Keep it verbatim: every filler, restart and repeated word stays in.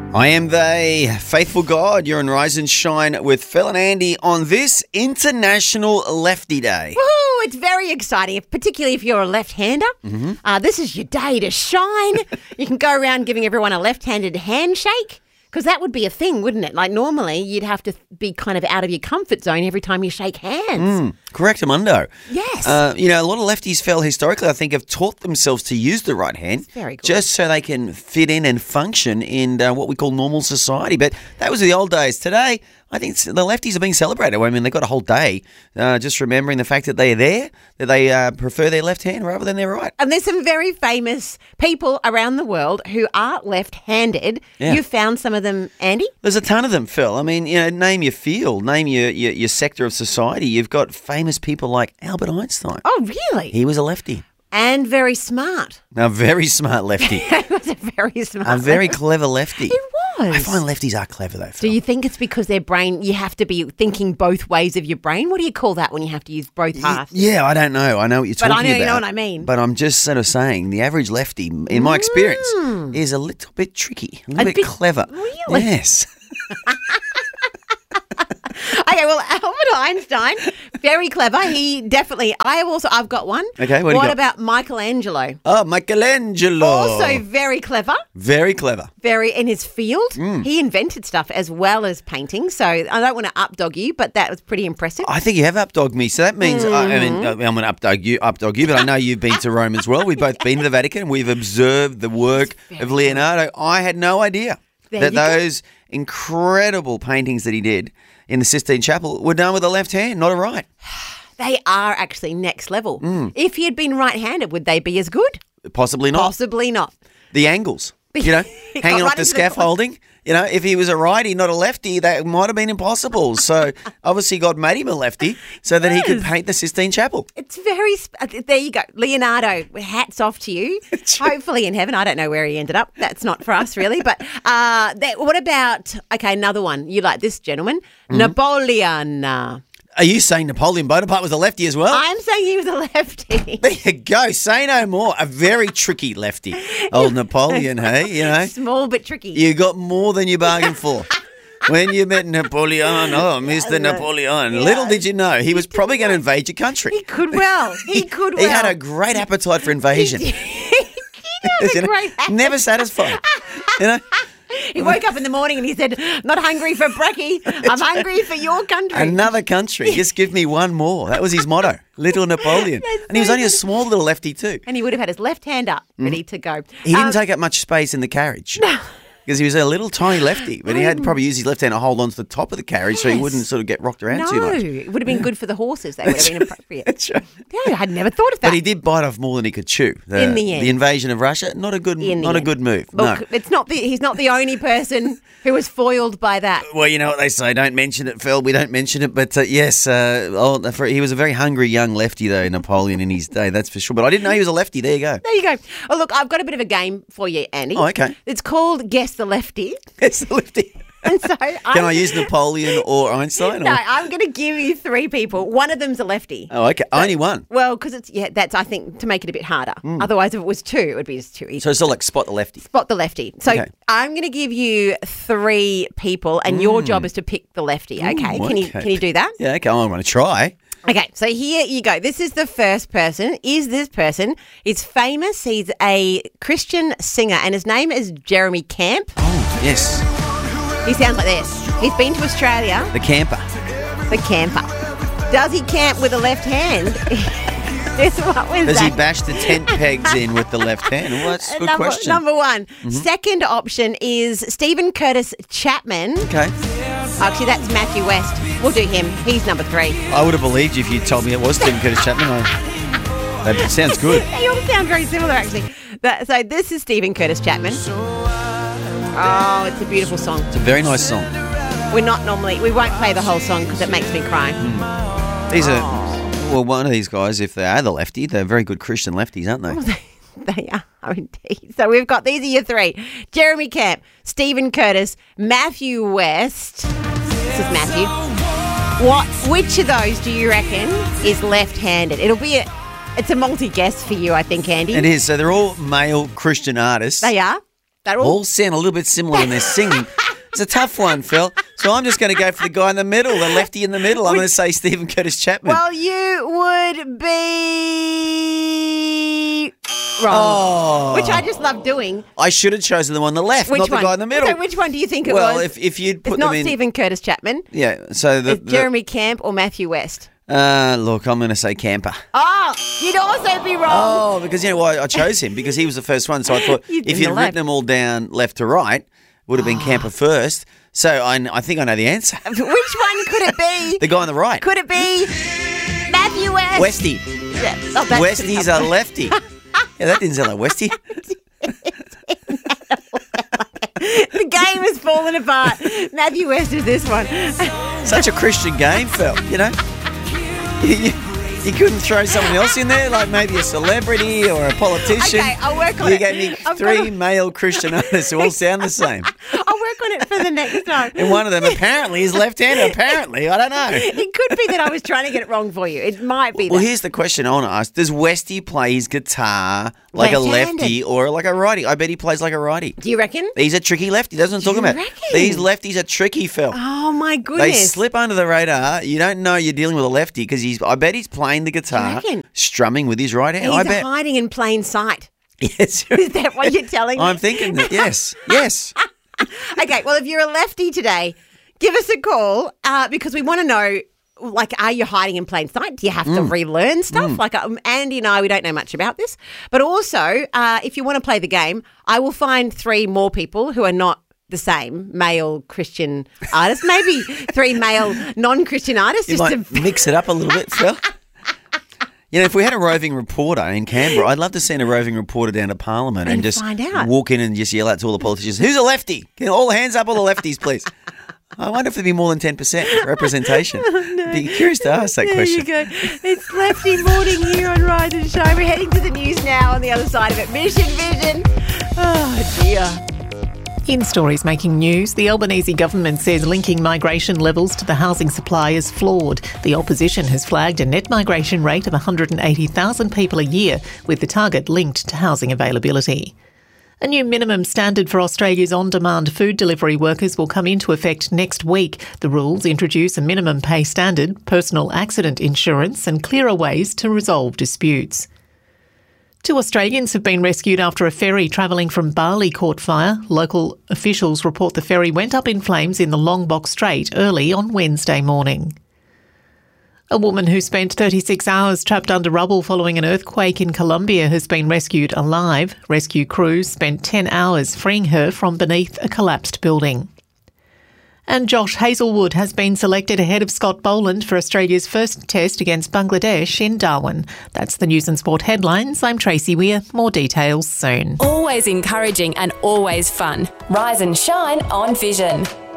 I am they, faithful God. You're on Rise and Shine with Phil and Andy on this International Lefty Day. Woohoo! It's very exciting, particularly if you're a left-hander. Mm-hmm. Uh, this is your day to shine. You can go around giving everyone a left-handed handshake. Because that would be a thing, wouldn't it? Like normally you'd have to be kind of out of your comfort zone every time you shake hands. Mm, correct, Amundo. Yes. Uh, you know, a lot of lefties, Phil, historically, I think, have taught themselves to use the right hand. That's very good. Just so they can fit in and function in uh, what we call normal society. But that was the old days. Today, I think the lefties are being celebrated. I mean, they've got a whole day uh, just remembering the fact that they're there, that they uh, prefer their left hand rather than their right. And there's some very famous people around the world who are left-handed. Yeah. You found some of them, Andy? There's a ton of them, Phil. I mean, you know, name your field, name your, your, your sector of society. You've got famous people like Albert Einstein. Oh, really? He was a lefty. And very smart. A very smart lefty. He was a very smart A very lefty. clever lefty. He was. I find lefties are clever, though, Phil. Do you think it's because their brain, you have to be thinking both ways of your brain? What do you call that when you have to use both halves? Yeah, I don't know. I know what you're But talking I know about. you know what I mean. But I'm just sort of saying the average lefty, in my experience, is a little bit tricky, a little A bit, bit- clever. really? Yes. Okay, well, Albert Einstein, very clever. He definitely, I have also, I've got one. Okay, what do you got? about Michelangelo? Oh, Michelangelo. Also very clever, Very clever. very in his field. Mm. He invented stuff as well as painting. So I don't want to updog you, but that was pretty impressive. I think you have updogged me, so that means I, I mean Mm-hmm. I'm going to updog you, updog you. But I know you've been to Rome as well. We've both been to the Vatican. We've observed the work of Leonardo. I had no idea There that you go. those incredible paintings that he did in the Sistine Chapel were done with a left hand, not a right. They are actually next level. Mm. If he had been right-handed, would they be as good? Possibly not. Possibly not. The angles, you know, He hanging got off right the into the- scaffolding. You know, if he was a righty, not a lefty, that might have been impossible. So obviously God made him a lefty so that he could Yes. paint the Sistine Chapel. It's very, sp- uh, there you go. Leonardo, hats off to you. Hopefully in heaven. I don't know where he ended up. That's not for us really. But uh, that, what about, okay, another one. You like this gentleman, Mm-hmm. Napoleon. Uh, Are you saying Napoleon Bonaparte was a lefty as well? I'm saying he was a lefty. There you go. Say no more. A very tricky lefty. Old Napoleon, hey? You know, Small but tricky. you got more than you bargained for. When you met Napoleon, oh, Mister Napoleon. Yeah. Little did you know, he was probably going to invade your country. He could well. He could well. He had a great appetite for invasion. He had You a know, great never satisfied. You know, He woke up in the morning and he said, not hungry for brekkie, I'm hungry for your country. another country. Just give me one more. That was his motto. Little Napoleon. That's And he was so only a good. small little lefty too. And he would have had his left hand up, ready to go. Mm. He didn't Um, take up much space in the carriage. No. Because he was a little tiny lefty, but he had to probably use his left hand to hold on to the top of the carriage so he Yes. wouldn't sort of get rocked around No, too much. it would have been good for the horses. They would have been appropriate. That's right. Yeah, I had never thought of that. But he did bite off more than he could chew. The, In the end. the invasion of Russia, not a good, In the not a end. good move. Look, no. it's not the, he's not the only person who was foiled by that. Well, you know what they say, don't mention it, Phil. We don't mention it, but uh, yes, uh, oh, for, he was a very hungry young lefty, though, Napoleon in his day. That's for sure. But I didn't know he was a lefty. There you go. There you go. Oh, look, I've got a bit of a game for you, Andy. Oh, okay. It's called Guess the Lefty. It's the lefty. And so Can I'm, I use Napoleon or Einstein? No, Or? I'm going to give you three people. One of them's a lefty. Oh, okay. Only one. Well, because it's, yeah, that's, I think, to make it a bit harder. Otherwise, if it was two, it would be just too easy. So it's all like spot the lefty. Spot the lefty. So Okay. I'm going to give you three people, and your job is to pick the lefty. Okay? Ooh, Can you okay. can you do that? Yeah, okay. I'm going to try. Okay. So here you go. This is the first person. Is this person? He's famous. He's a Christian singer, and his name is Jeremy Camp. Oh, yes. He sounds like this. He's been to Australia. The camper. The camper. Does he camp with a left hand? Yes, what was Does that? he bash the tent pegs in with the left hand? Well, that's a good number, question. number one. Second option is Stephen Curtis Chapman. Okay. Actually, that's Matthew West. We'll do him. He's number three. I would have believed you if you told me it was Stephen Curtis Chapman. I, that sounds good. They all sound very similar, actually. That, so this is Stephen Curtis Chapman. Oh, it's a beautiful song. It's a very nice song. We're not normally, we won't play the whole song because it makes me cry. These are, well, one of these guys, if they are the lefty, they're very good Christian lefties, aren't they? They are indeed. So we've got, these are your three. Jeremy Camp, Stephen Curtis, Matthew West. This is Matthew. What? Which of those do you reckon is left-handed? It'll be a, it's a multi-guess for you, I think, Andy. It is. So they're all male Christian artists. They are. They're all- all sound a little bit similar when they're singing. It's a tough one, Phil. So I'm just going to go for the guy in the middle, the lefty in the middle. I'm going to say Stephen Curtis Chapman. Well, you would be wrong. Oh. Which I just love doing. I should have chosen the one on the left, Which not one? the guy in the middle. So which one do you think it well, was? if if you'd put it's them not in, Stephen Curtis Chapman. yeah. So the, It's the Jeremy Camp or Matthew West. uh, look, I'm going to say Camper. Oh, you'd also be wrong. Oh, because you know why I chose him because he was the first one. So I thought You'd if been you'd the written left. them all down left to right, would have been Camper first. So I, I think I know the answer. Which one could it be? The guy on the right, Could it be Matthew West? Westy. Yeah. Oh, that's Westy's a lefty. Yeah, that didn't sound like Westy. The game has fallen apart. Matthew West is this one. Such a Christian game, Phil. You know, you, you, you couldn't throw someone else in there, like maybe a celebrity or a politician. Okay, I'll work on you it. gave me I've three got to- male Christian artists who all sound the same. I'll work on it for the next time. And one of them apparently is left-handed. Apparently, I don't know. It could be that I was trying to get it wrong for you. It might be Well, that. here's the question I want to ask. Does Westy play his guitar like a Left-handed. lefty or like a righty? I bet he plays like a righty. Do you reckon? He's a tricky lefty. That's what I'm talking You about. reckon? These lefties are tricky, Phil. Oh, my They goodness. slip under the radar. You don't know you're dealing with a lefty because he's. I bet he's playing the guitar, reckon? strumming with his right hand. He's I bet. hiding in plain sight. Yes. Is that what you're telling me? I'm thinking that. Yes. Yes. Okay, well, if you're a lefty today, give us a call uh, because we want to know, like, are you hiding in plain sight? Do you have to Mm. relearn stuff? Like, um, Andy and I, we don't know much about this. But also, uh, if you want to play the game, I will find three more people who are not the same male Christian artists, maybe three male non-Christian artists. You just might to mix it up a little bit, Phil. You know, if we had a roving reporter in Canberra, I'd love to send a roving reporter down to Parliament and, And just find out. walk in and just yell out to all the politicians, who's a lefty? Can all hands up, all the lefties, please. I wonder if there'd be more than ten percent representation. I'd be curious to ask that There question. you go. It's Lefty Morning here on Rise and Shine. We're heading to the news now on the other side of it. Mission Vision. Oh, dear. In stories making news, the Albanese government says linking migration levels to the housing supply is flawed. The opposition has flagged a net migration rate of one hundred eighty thousand people a year, with the target linked to housing availability. A new minimum standard for Australia's on-demand food delivery workers will come into effect next week. The rules introduce a minimum pay standard, personal accident insurance and clearer ways to resolve disputes. Two Australians have been rescued after a ferry travelling from Bali caught fire. Local officials report the ferry went up in flames in the Lombok Strait early on Wednesday morning. A woman who spent thirty-six hours trapped under rubble following an earthquake in Colombia has been rescued alive. Rescue crews spent ten hours freeing her from beneath a collapsed building. And Josh Hazelwood has been selected ahead of Scott Boland for Australia's first test against Bangladesh in Darwin. That's the News and Sport headlines. I'm Tracy Weir. More details soon. Always encouraging and always fun. Rise and shine on Vision.